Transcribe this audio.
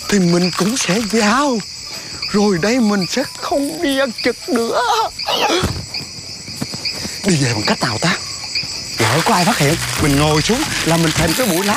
thì mình cũng sẽ vào. Rồi đây mình sẽ không đi ăn trực nữa. Đi về bằng cách nào ta? Lỡ có ai phát hiện, mình ngồi xuống là mình thèm cái bụi lá